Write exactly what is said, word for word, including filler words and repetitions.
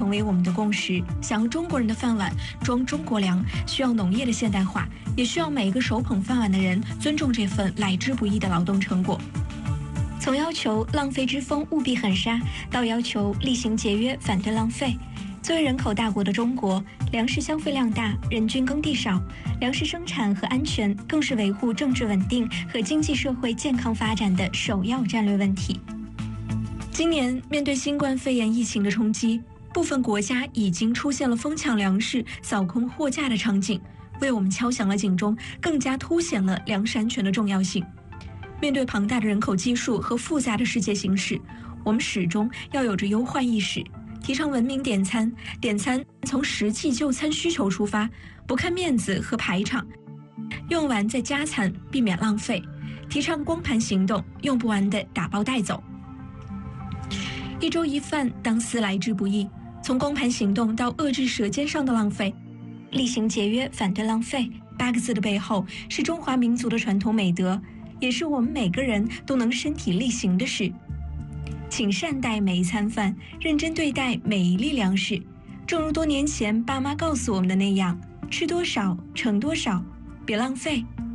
为我们的共识。想要中国人的饭碗装中国粮，需要农业的现代化，也需要每一个手捧饭碗的人尊重这份来之不易的劳动成果。从要求浪费之风务必狠杀，到要求厉行节约，反对浪费。作为人口大国的中国，粮食消费量大，人均耕地少，粮食生产和安全更是维护政治稳定和经济社会健康发展的首要战略问题。今年面对新冠肺炎疫情的冲击，部分国家已经出现了疯抢粮食、扫空货架的场景，为我们敲响了警钟，更加凸显了粮食安全的重要性。面对庞大的人口基数和复杂的世界形势，我们始终要有着忧患意识，提倡文明点餐，点餐从实际就餐需求出发，不看面子和排场，用完再加餐，避免浪费。提倡光盘行动，用不完的打包带走。一粥一饭，当思来之不易。从光盘行动到遏制舌尖上的浪费，厉行节约，反对浪费，八个字的背后是中华民族的传统美德，也是我们每个人都能身体力行的事。请善待每一餐饭，认真对待每一粒粮食。正如多年前爸妈告诉我们的那样，吃多少盛多少，别浪费，